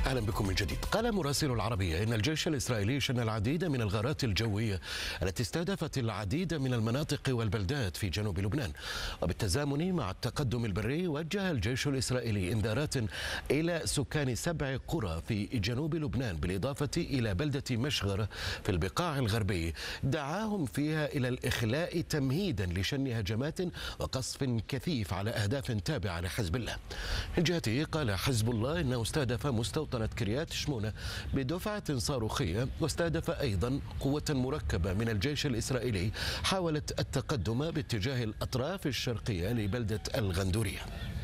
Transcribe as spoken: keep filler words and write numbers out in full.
أهلا بكم من جديد. قال مراسل العربية إن الجيش الإسرائيلي شن العديد من الغارات الجوية التي استهدفت العديد من المناطق والبلدات في جنوب لبنان، وبالتزامن مع التقدم البري وجه الجيش الإسرائيلي إنذارات إلى سكان سبع قرى في جنوب لبنان بالإضافة إلى بلدة مشغر في البقاع الغربي، دعاهم فيها إلى الإخلاء تمهيدا لشن هجمات وقصف كثيف على أهداف تابعة لحزب الله. من جهته قال حزب الله إنه استهدف مستوطنة كريات شمونة بدفعة صاروخية، واستهدف أيضا قوة مركبة من الجيش الإسرائيلي حاولت التقدم باتجاه الأطراف الشرقية لبلدة الغندورية.